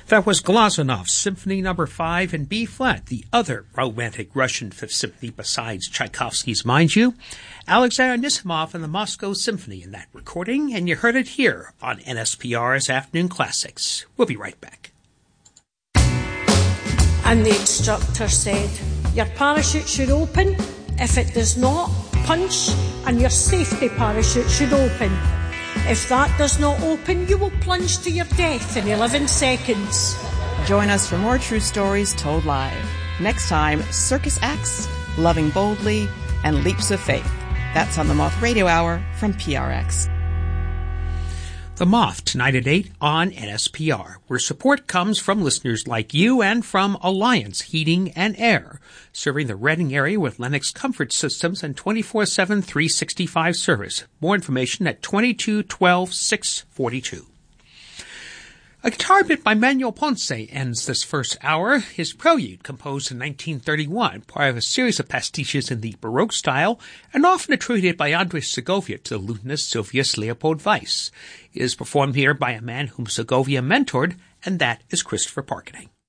That was Glazonov's Symphony No. 5 in B-flat, the other romantic Russian Fifth Symphony besides Tchaikovsky's, mind you. Alexander Nisimov and the Moscow Symphony in that recording, and you heard it here on NSPR's Afternoon Classics. We'll be right back. And the instructor said, your parachute should open. If it does not, punch, and your safety parachute should open. If that does not open, you will plunge to your death in 11 seconds. Join us for more true stories told live. Next time, circus acts, loving boldly, and leaps of faith. That's on the Moth Radio Hour from PRX. The Moth, tonight at 8 on NSPR, where support comes from listeners like you and from Alliance Heating and Air, serving the Reading area with Lennox Comfort Systems and 24/7 365 service. More information at 2212-642. A guitar bit by Manuel Ponce ends this first hour. His Prelude, composed in 1931, part of a series of pastiches in the Baroque style, and often attributed by Andres Segovia to the lutenist Sylvius Leopold Weiss, is performed here by a man whom Segovia mentored, and that is Christopher Parkening.